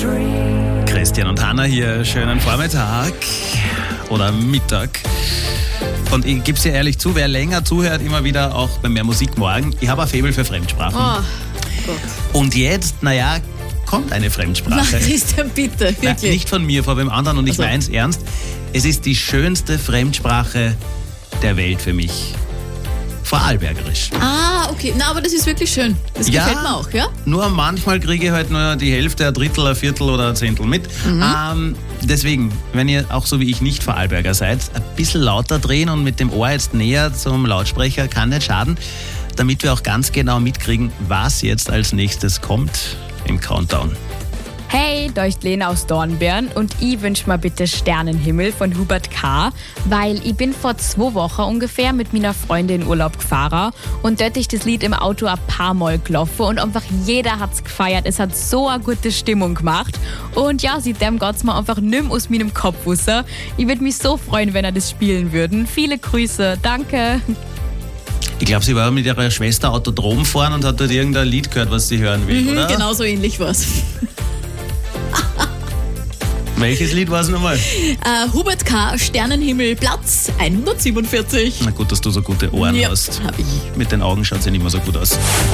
Christian und Hanna hier, schönen Vormittag oder Mittag. Und ich gebe es dir ehrlich zu, wer länger zuhört, immer wieder auch bei Mehr Musik morgen, ich habe ein Faible für Fremdsprachen. Oh Gott. Und jetzt, kommt eine Fremdsprache. Na, Christian, bitte, wirklich. Nein, nicht von mir, von wem anderen, und ich meine es ernst. Es ist die schönste Fremdsprache der Welt für mich. Vorarlbergerisch. Ah, okay. Na, aber das ist wirklich schön. Das gefällt mir auch, ja? Nur manchmal kriege ich halt nur die Hälfte, ein Drittel, ein Viertel oder ein Zehntel mit. Deswegen, wenn ihr auch so wie ich nicht Vorarlberger seid, ein bisschen lauter drehen und mit dem Ohr jetzt näher zum Lautsprecher kann nicht schaden, damit wir auch ganz genau mitkriegen, was jetzt als nächstes kommt im Countdown. Hey, da ist Lena aus Dornbirn und ich wünsche mir bitte Sternenhimmel von Hubert K., weil ich bin vor 2 Wochen ungefähr mit meiner Freundin in Urlaub gefahren und dort ist das Lied im Auto ein paar Mal gelaufen und einfach jeder hat's gefeiert. Es hat so eine gute Stimmung gemacht und ja, seitdem geht's mir einfach nimm aus meinem Kopf raus. Ich würde mich so freuen, wenn er das spielen würden. Viele Grüße, danke. Ich glaube, sie war mit ihrer Schwester Autodrom fahren und hat dort irgendein Lied gehört, was sie hören will, oder? Genau so ähnlich war's. Welches Lied war es nochmal? Hubert K., Sternenhimmel, Platz 147. Na gut, dass du so gute Ohren hast. Hab ich. Mit den Augen schaut sie nicht mehr so gut aus.